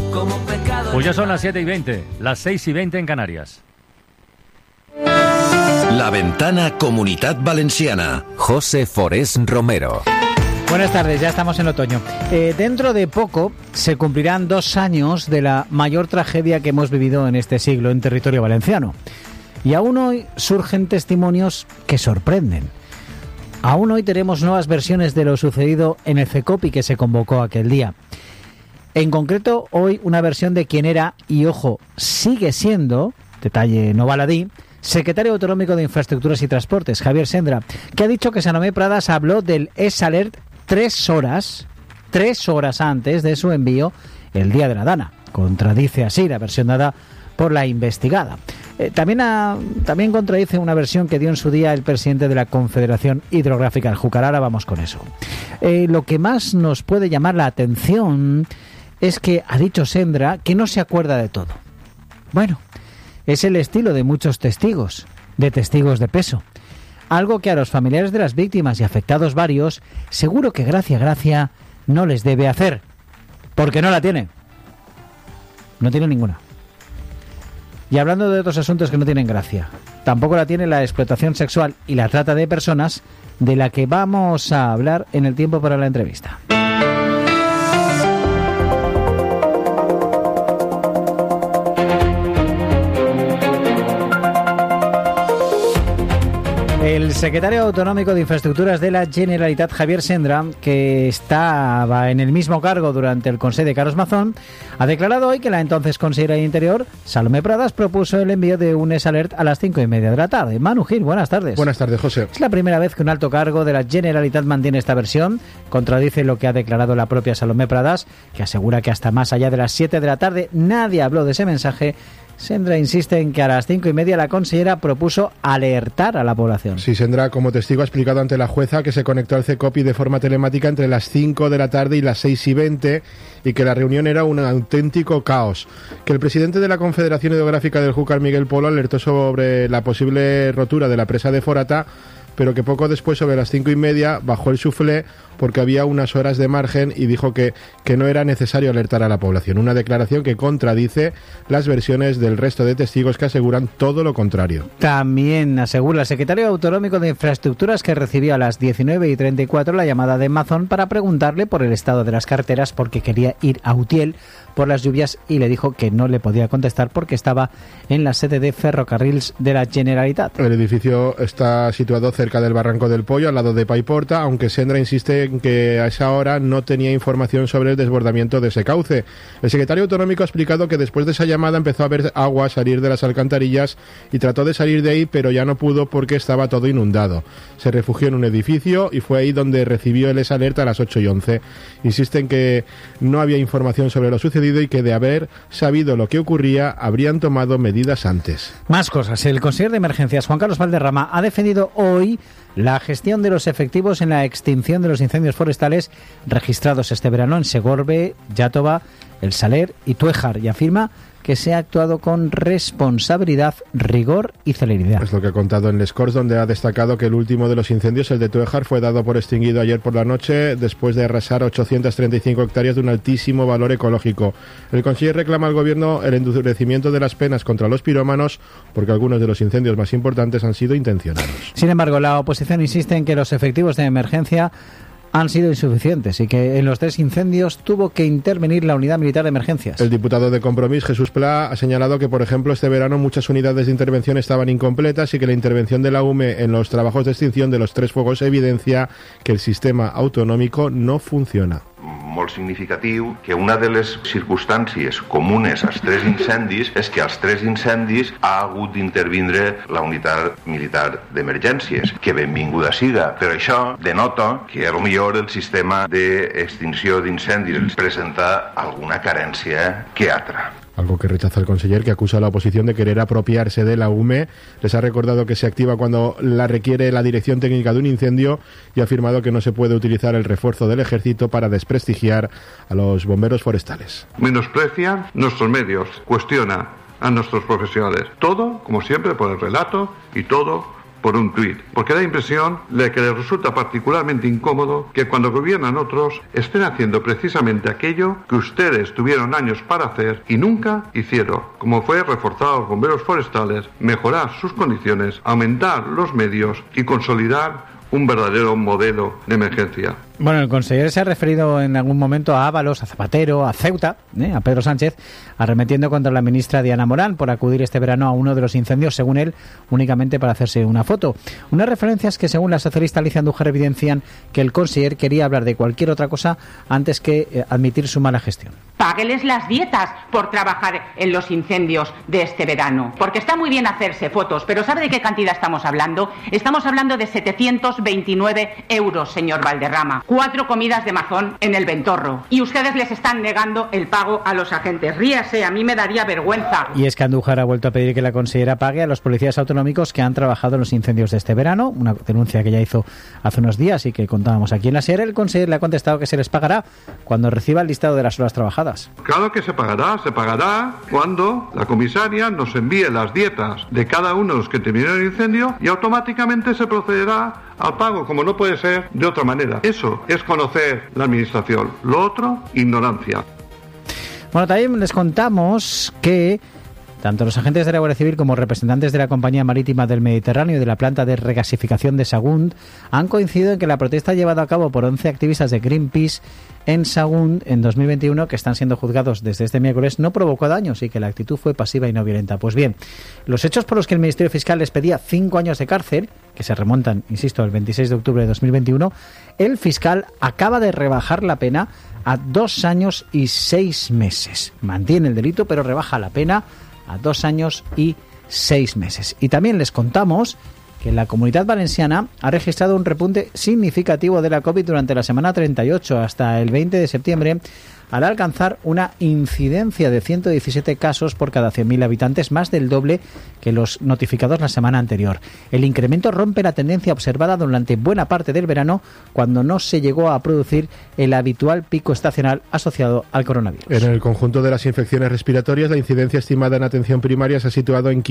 como pecado. Pues ya son las 7:20, las 6:20 en Canarias. La Ventana Comunitat Valenciana. José Forés Romero. Buenas tardes, ya estamos en otoño. Dentro de poco se cumplirán 2 años de la mayor tragedia que hemos vivido en este siglo en territorio valenciano. Y aún hoy surgen testimonios que sorprenden. Aún hoy tenemos nuevas versiones de lo sucedido en el CECOPI que se convocó aquel día. En concreto, hoy una versión de quien era, y ojo, sigue siendo, detalle no baladí, secretario autonómico de Infraestructuras y Transportes, Javier Sendra, que ha dicho que Salomé Pradas habló del S-Alert 3 horas antes de su envío el día de la Dana. Contradice así la versión dada por la investigada. También contradice una versión que dio en su día el presidente de la Confederación Hidrográfica, el Jucarara. Vamos con eso. Lo que más nos puede llamar la atención es que ha dicho Sendra que no se acuerda de todo. Bueno, es el estilo de muchos testigos, de testigos de peso. Algo que a los familiares de las víctimas y afectados varios, seguro que gracia no les debe hacer. Porque no la tiene. No tiene ninguna. Y hablando de otros asuntos que no tienen gracia, tampoco la tiene la explotación sexual y la trata de personas, de la que vamos a hablar en el tiempo para la entrevista. El secretario autonómico de Infraestructuras de la Generalitat, Javier Sendra, que estaba en el mismo cargo durante el Consejo de Carlos Mazón, ha declarado hoy que la entonces consejera de Interior, Salomé Pradas, propuso el envío de un S-Alert a las 5:30 de la tarde. Manu Gil, buenas tardes. Buenas tardes, José. Es la primera vez que un alto cargo de la Generalitat mantiene esta versión. Contradice lo que ha declarado la propia Salomé Pradas, que asegura que hasta más allá de las 7 de la tarde nadie habló de ese mensaje. Sendra insiste en que a las 5:30 la consellera propuso alertar a la población. Sí, Sendra, como testigo, ha explicado ante la jueza que se conectó al CECOPI de forma telemática entre las 5 de la tarde y las 6:20 y que la reunión era un auténtico caos. Que el presidente de la Confederación Hidrográfica del Júcar, Miguel Polo, alertó sobre la posible rotura de la presa de Forata, pero que poco después, sobre las 5:30, bajó el suflé porque había unas horas de margen y dijo que no era necesario alertar a la población. Una declaración que contradice las versiones del resto de testigos que aseguran todo lo contrario. También asegura el secretario autonómico de Infraestructuras que recibió a las 19:34 la llamada de Mazón para preguntarle por el estado de las carreteras porque quería ir a Utiel por las lluvias y le dijo que no le podía contestar porque estaba en la sede de Ferrocarrils de la Generalitat. El edificio está situado cerca del Barranco del Pollo, al lado de Paiporta, aunque Sendra insiste en que a esa hora no tenía información sobre el desbordamiento de ese cauce. El secretario autonómico ha explicado que después de esa llamada empezó a ver agua salir de las alcantarillas y trató de salir de ahí, pero ya no pudo porque estaba todo inundado. Se refugió en un edificio y fue ahí donde recibió el S-Alert a las 8:11. Insiste en que no había información sobre lo sucedido y que de haber sabido lo que ocurría habrían tomado medidas antes. Más cosas. El consejero de Emergencias, Juan Carlos Valderrama, ha defendido hoy la gestión de los efectivos en la extinción de los incendios forestales registrados este verano en Segorbe, Iàtova, El Saler y Tuéjar, y afirma que se ha actuado con responsabilidad, rigor y celeridad. Es lo que ha contado en Les Corts, donde ha destacado que el último de los incendios, el de Tuéjar, fue dado por extinguido ayer por la noche después de arrasar 835 hectáreas de un altísimo valor ecológico. El conseller reclama al gobierno el endurecimiento de las penas contra los pirómanos porque algunos de los incendios más importantes han sido intencionados. Sin embargo, la oposición insiste en que los efectivos de emergencia han sido insuficientes y que en los 3 incendios tuvo que intervenir la Unidad Militar de Emergencias. El diputado de Compromís, Jesús Pla, ha señalado que, por ejemplo, este verano muchas unidades de intervención estaban incompletas y que la intervención de la UME en los trabajos de extinción de los 3 fuegos evidencia que el sistema autonómico no funciona. Molt significatiu que una de les circumstàncies comunes als 3 incendis és que als 3 incendis ha hagut d'intervindre la unitat militar d'emergències, que benvinguda siga, però això denota que potser el sistema d'extinció d'incendis presenta alguna carència que altra. Algo que rechaza el conseller, que acusa a la oposición de querer apropiarse de la UME. Les ha recordado que se activa cuando la requiere la dirección técnica de un incendio y ha afirmado que no se puede utilizar el refuerzo del ejército para desprestigiar a los bomberos forestales. Menosprecia nuestros medios, cuestiona a nuestros profesionales. Todo, como siempre, por el relato y todo por un tuit, porque da impresión de que les resulta particularmente incómodo que cuando gobiernan otros estén haciendo precisamente aquello que ustedes tuvieron años para hacer y nunca hicieron, como fue reforzar a los bomberos forestales, mejorar sus condiciones, aumentar los medios y consolidar un verdadero modelo de emergencia. Bueno, el consejero se ha referido en algún momento a Ábalos, a Zapatero, a Ceuta, a Pedro Sánchez, arremetiendo contra la ministra Diana Morán por acudir este verano a uno de los incendios, según él, únicamente para hacerse una foto. Unas referencias que, según la socialista Alicia Andújar, evidencian que el consejero quería hablar de cualquier otra cosa antes que admitir su mala gestión. Págueles las dietas por trabajar en los incendios de este verano, porque está muy bien hacerse fotos, pero ¿sabe de qué cantidad estamos hablando? Estamos hablando de 729 euros, señor Valderrama. 4 comidas de mazón en el Ventorro. Y ustedes les están negando el pago a los agentes. Ríase, a mí me daría vergüenza. Y es que Andújar ha vuelto a pedir que la consellera pague a los policías autonómicos que han trabajado en los incendios de este verano, una denuncia que ya hizo hace unos días y que contábamos aquí en la SER. El consejero le ha contestado que se les pagará cuando reciba el listado de las horas trabajadas. Claro que se pagará cuando la comisaria nos envíe las dietas de cada uno de los que terminaron el incendio y automáticamente se procederá al pago, como no puede ser de otra manera. Eso es conocer la administración. Lo otro, ignorancia. Bueno, también les contamos que tanto los agentes de la Guardia Civil como representantes de la Compañía Marítima del Mediterráneo y de la planta de regasificación de Sagunt han coincidido en que la protesta llevada a cabo por 11 activistas de Greenpeace en Sagunt en 2021, que están siendo juzgados desde este miércoles, no provocó daños y que la actitud fue pasiva y no violenta. Pues bien, los hechos por los que el Ministerio Fiscal les pedía 5 años de cárcel, que se remontan, insisto, al 26 de octubre de 2021, el fiscal acaba de rebajar la pena a 2 años y 6 meses. Mantiene el delito, pero rebaja la pena a 2 años y 6 meses. Y también les contamos que la Comunidad Valenciana ha registrado un repunte significativo de la COVID durante la semana 38 hasta el 20 de septiembre, al alcanzar una incidencia de 117 casos por cada 100.000 habitantes, más del doble que los notificados la semana anterior. El incremento rompe la tendencia observada durante buena parte del verano, cuando no se llegó a producir el habitual pico estacional asociado al coronavirus. En el conjunto de las infecciones respiratorias, la incidencia estimada en atención primaria se ha situado en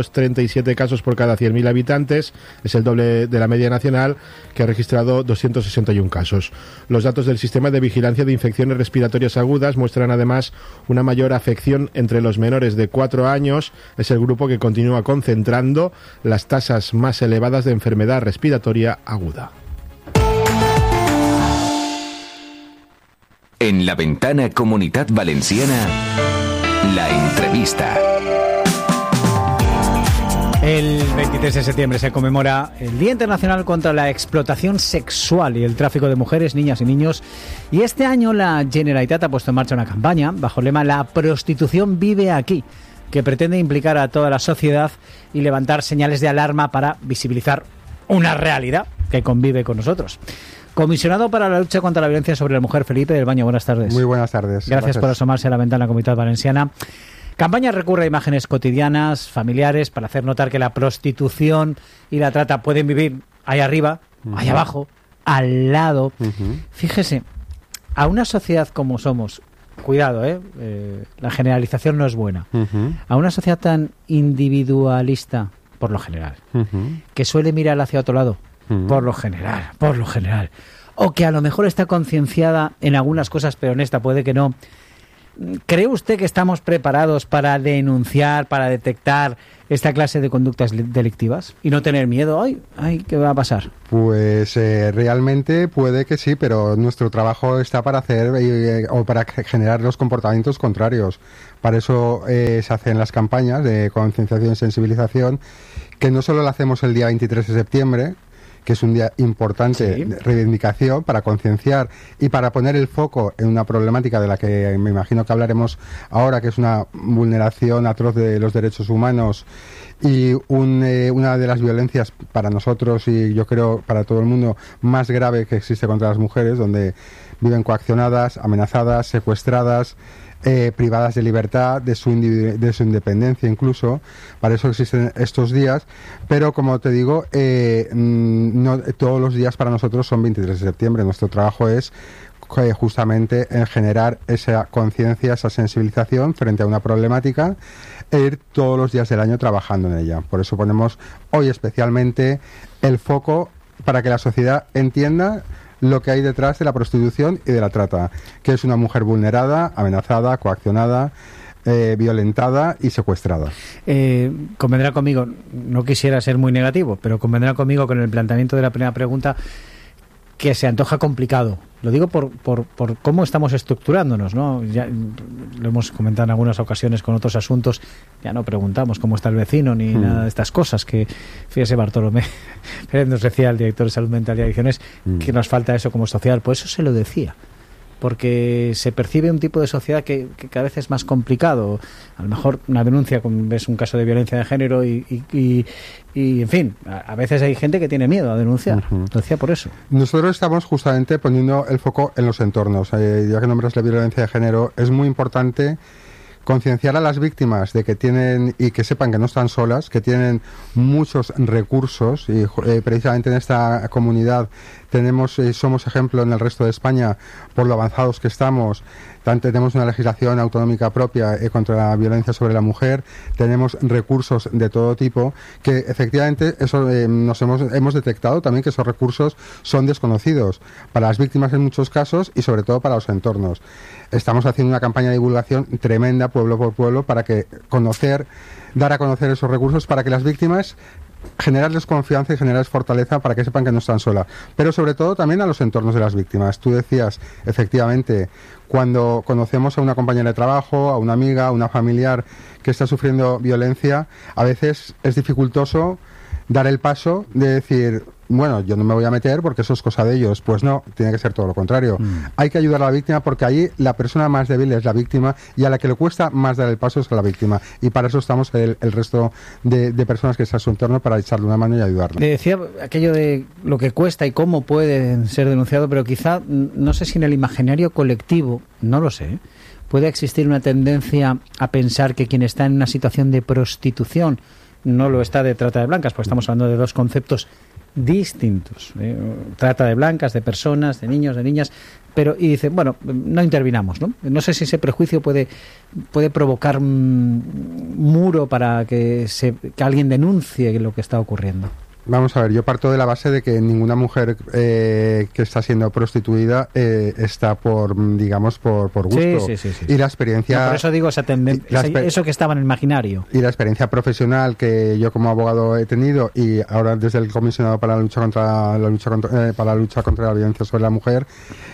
537 casos por cada 100.000 habitantes. Es el doble de la media nacional, que ha registrado 261 casos. Los datos del Sistema de Vigilancia de Infecciones Respiratorias Agudas muestran además una mayor afección entre los menores de 4 años. Es el grupo que continúa concentrando las tasas más elevadas de enfermedad respiratoria aguda. En la ventana Comunitat Valenciana, la entrevista. El 23 de septiembre se conmemora el Día Internacional contra la Explotación Sexual y el Tráfico de Mujeres, Niñas y Niños. Y este año la Generalitat ha puesto en marcha una campaña bajo el lema La prostitución vive aquí, que pretende implicar a toda la sociedad y levantar señales de alarma para visibilizar una realidad que convive con nosotros. Comisionado para la lucha contra la violencia sobre la mujer, Felipe del Baño, buenas tardes. Muy buenas tardes. Gracias por asomarse a la ventana Comunidad Valenciana. Campaña recurre a imágenes cotidianas, familiares, para hacer notar que la prostitución y la trata pueden vivir ahí arriba, ahí abajo, al lado. Fíjese, a una sociedad como somos, cuidado, la generalización no es buena, a una sociedad tan individualista, por lo general, que suele mirar hacia otro lado, por lo general, o que a lo mejor está concienciada en algunas cosas, pero en esta puede que no. ¿Cree usted que estamos preparados para denunciar, para detectar esta clase de conductas delictivas y no tener miedo? ¡Ay, qué va a pasar! Pues realmente puede que sí, pero nuestro trabajo está para hacer o para generar los comportamientos contrarios. Para eso se hacen las campañas de concienciación y sensibilización, que no solo lo hacemos el día 23 de septiembre, que es un día importante de reivindicación para concienciar y para poner el foco en una problemática de la que me imagino que hablaremos ahora, que es una vulneración atroz de los derechos humanos y una de las violencias para nosotros y yo creo para todo el mundo más grave que existe contra las mujeres, donde viven coaccionadas, amenazadas, secuestradas, privadas de libertad, de su independencia incluso. Para eso existen estos días, pero como te digo, no todos los días para nosotros son 23 de septiembre. Nuestro trabajo es justamente en generar esa conciencia, esa sensibilización frente a una problemática e ir todos los días del año trabajando en ella. Por eso ponemos hoy especialmente el foco para que la sociedad entienda lo que hay detrás de la prostitución y de la trata, que es una mujer vulnerada, amenazada, coaccionada, violentada y secuestrada. Convendrá conmigo, no quisiera ser muy negativo, pero convendrá conmigo con el planteamiento de la primera pregunta, que se antoja complicado. Lo digo por cómo estamos estructurándonos, ¿no? Ya lo hemos comentado en algunas ocasiones con otros asuntos. Ya no preguntamos cómo está el vecino ni nada de estas cosas. Que fíjese, Bartolomé Pérez nos decía, el director de Salud Mental y Adicciones, que nos falta eso como sociedad. Por eso se lo decía. Porque se percibe un tipo de sociedad que cada vez es más complicado. A lo mejor una denuncia, ves un caso de violencia de género y en fin, a veces hay gente que tiene miedo a denunciar. Lo decía por eso. Nosotros estamos justamente poniendo el foco en los entornos. Ya que nombras la violencia de género, es muy importante concienciar a las víctimas de que tienen, y que sepan que no están solas, que tienen muchos recursos, y precisamente en esta comunidad somos ejemplo en el resto de España por lo avanzados que estamos. Tenemos una legislación autonómica propia contra la violencia sobre la mujer, tenemos recursos de todo tipo, que efectivamente eso hemos detectado también que esos recursos son desconocidos para las víctimas en muchos casos y sobre todo para los entornos. Estamos haciendo una campaña de divulgación tremenda, pueblo por pueblo, para dar a conocer esos recursos, para que las víctimas, generarles confianza y generarles fortaleza para que sepan que no están solas, pero sobre todo también a los entornos de las víctimas. Tú decías, efectivamente, cuando conocemos a una compañera de trabajo, a una amiga, a una familiar que está sufriendo violencia, a veces es dificultoso dar el paso de decir, bueno, yo no me voy a meter porque eso es cosa de ellos. Pues no, tiene que ser todo lo contrario. Hay que ayudar a la víctima, porque ahí la persona más débil es la víctima, y a la que le cuesta más dar el paso es a la víctima. Y para eso estamos el resto de personas que están en su entorno, para echarle una mano y ayudarla. Le decía aquello de lo que cuesta y cómo puede ser denunciado, pero quizá, no sé si en el imaginario colectivo, no lo sé, puede existir una tendencia a pensar que quien está en una situación de prostitución no lo está de trata de blancas, porque estamos hablando de dos conceptos distintos, trata de blancas, de personas, de niños, de niñas, pero y dice, bueno, no intervinamos, ¿no? No sé si ese prejuicio puede provocar un muro para que alguien denuncie lo que está ocurriendo. Vamos a ver, yo parto de la base de que ninguna mujer que está siendo prostituida está por gusto. Sí. Y la experiencia... No, por eso digo esa tendencia, eso que estaba en el imaginario. Y la experiencia profesional que yo como abogado he tenido, y ahora desde el comisionado para la lucha contra la violencia sobre la mujer,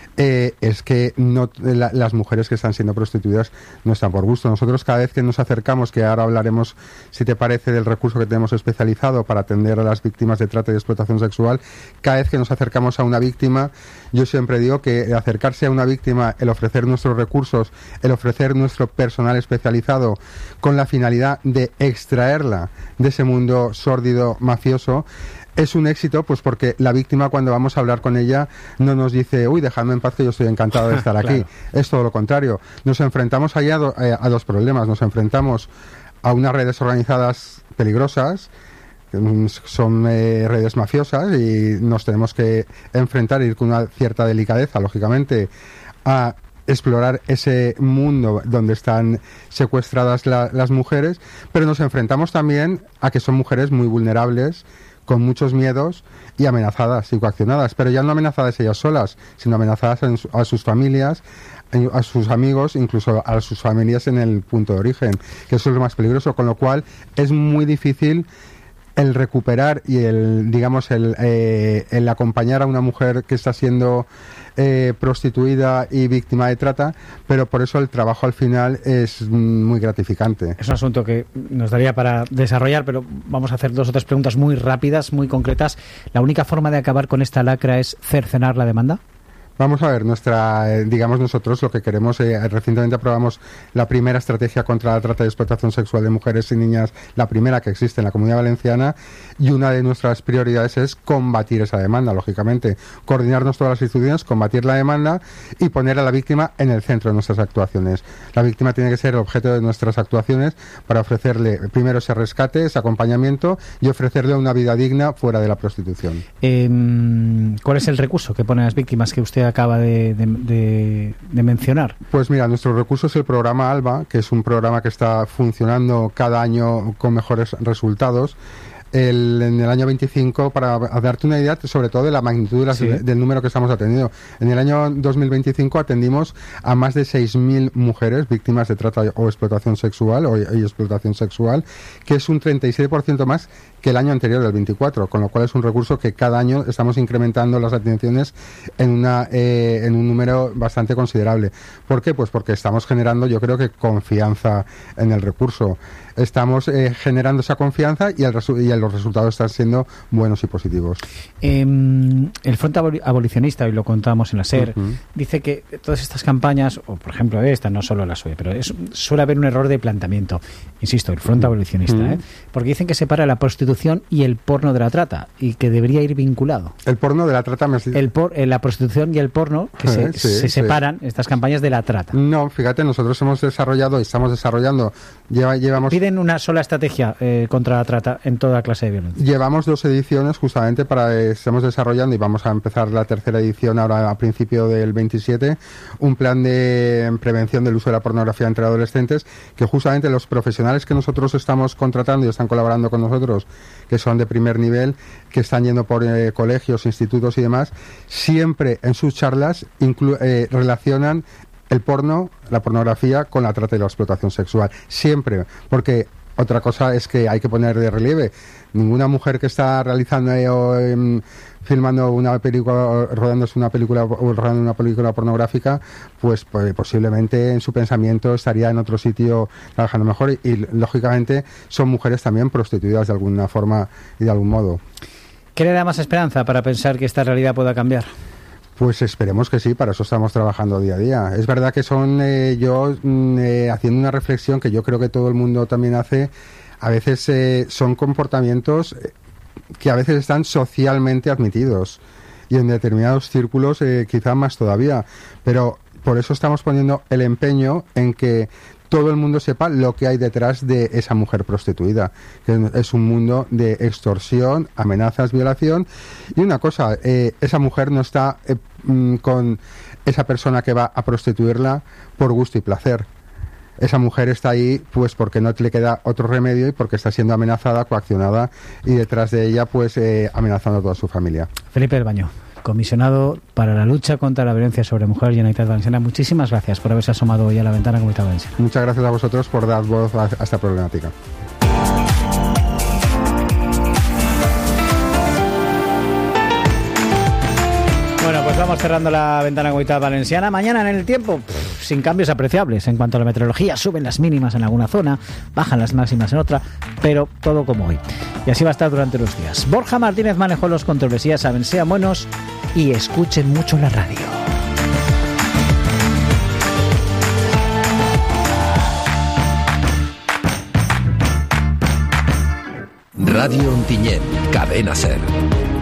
es que las mujeres que están siendo prostituidas no están por gusto. Nosotros, cada vez que nos acercamos, que ahora hablaremos, si te parece, del recurso que tenemos especializado para atender a las víctimas de trata y explotación sexual, cada vez que nos acercamos a una víctima, yo siempre digo que acercarse a una víctima, el ofrecer nuestros recursos, el ofrecer nuestro personal especializado con la finalidad de extraerla de ese mundo sórdido, mafioso, es un éxito, pues porque la víctima, cuando vamos a hablar con ella, no nos dice, uy, dejadme en paz que yo estoy encantado de estar aquí. Claro. Es todo lo contrario. Nos enfrentamos allá a dos problemas. Nos enfrentamos a unas redes organizadas peligrosas, son redes mafiosas, y nos tenemos que enfrentar, ir con una cierta delicadeza, lógicamente, a explorar ese mundo donde están secuestradas las mujeres, pero nos enfrentamos también a que son mujeres muy vulnerables, con muchos miedos y amenazadas y coaccionadas, pero ya no amenazadas ellas solas, sino amenazadas a sus familias, a sus amigos, incluso a sus familias en el punto de origen, que eso es lo más peligroso, con lo cual es muy difícil el recuperar y el acompañar a una mujer que está siendo prostituida y víctima de trata, pero por eso el trabajo al final es muy gratificante. Es un asunto que nos daría para desarrollar, pero vamos a hacer 2 o 3 preguntas muy rápidas, muy concretas. ¿La única forma de acabar con esta lacra es cercenar la demanda? Vamos a ver, nosotros lo que queremos, recientemente aprobamos la primera estrategia contra la trata y explotación sexual de mujeres y niñas, la primera que existe en la Comunidad Valenciana, y una de nuestras prioridades es combatir esa demanda, lógicamente, coordinarnos todas las instituciones, combatir la demanda y poner a la víctima en el centro de nuestras actuaciones. La víctima tiene que ser el objeto de nuestras actuaciones para ofrecerle primero ese rescate, ese acompañamiento, y ofrecerle una vida digna fuera de la prostitución. ¿Cuál es el recurso que ponen las víctimas que usted acaba de mencionar? Pues mira, nuestro recurso es el programa ALBA, que es un programa que está funcionando cada año con mejores resultados. En el año 25, para darte una idea sobre todo de la magnitud del número que estamos atendiendo. En el año 2025 atendimos a más de 6.000 mujeres víctimas de trata o explotación sexual y explotación sexual, que es un 37% más que el año anterior, del 24, con lo cual es un recurso que cada año estamos incrementando las atenciones en un número bastante considerable. ¿Por qué? Pues porque estamos generando, yo creo que, confianza en el recurso. Estamos generando esa confianza y los resultados están siendo buenos y positivos. El Frente Abolicionista, y lo contábamos en la SER, dice que todas estas campañas, o por ejemplo esta, no solo la SUE, pero suele haber un error de planteamiento. Insisto, el Frente Abolicionista, porque dicen que separa la prostitución y el porno de la trata, y que debería ir vinculado. El porno de la trata... la prostitución y el porno, que se separan, estas campañas, de la trata. No, fíjate, nosotros hemos desarrollado y estamos desarrollando, llevamos... Piden una sola estrategia contra la trata en toda clase de violencia. Llevamos 2 ediciones justamente estamos desarrollando, y vamos a empezar la tercera edición ahora a principio del 27, un plan de prevención del uso de la pornografía entre adolescentes, que justamente los profesionales que nosotros estamos contratando y están colaborando con nosotros, que son de primer nivel, que están yendo por colegios, institutos y demás, siempre en sus charlas relacionan el porno, la pornografía, con la trata y la explotación sexual. Siempre, porque otra cosa es que hay que poner de relieve. Ninguna mujer que está realizando filmando una película, rodándose una película o rodando una película pornográfica, pues posiblemente en su pensamiento estaría en otro sitio trabajando mejor, y lógicamente son mujeres también prostituidas de alguna forma y de algún modo. ¿Qué le da más esperanza para pensar que esta realidad pueda cambiar? Pues esperemos que sí, para eso estamos trabajando día a día. Es verdad que son haciendo una reflexión que yo creo que todo el mundo también hace, a veces son comportamientos que a veces están socialmente admitidos, y en determinados círculos quizá más todavía, pero por eso estamos poniendo el empeño en que todo el mundo sepa lo que hay detrás de esa mujer prostituida, que es un mundo de extorsión, amenazas, violación. Y una cosa, esa mujer no está con esa persona que va a prostituirla por gusto y placer. Esa mujer está ahí pues porque no le queda otro remedio y porque está siendo amenazada, coaccionada, y detrás de ella pues amenazando a toda su familia. Felipe del Baño, comisionado para la lucha contra la violencia sobre mujer, Generalitat Valenciana, muchísimas gracias por haberse asomado hoy a la ventana Comunitat Valenciana. Muchas gracias a vosotros por dar voz a esta problemática. Bueno, pues vamos cerrando la ventana Comunitat Valenciana. Mañana en el tiempo, sin cambios apreciables en cuanto a la meteorología. Suben las mínimas en alguna zona, bajan las máximas en otra, pero todo como hoy. Y así va a estar durante los días. Borja Martínez manejó los controles. Ya saben, sean buenos y escuchen mucho la radio. Radio Ontinyent, Cadena SER.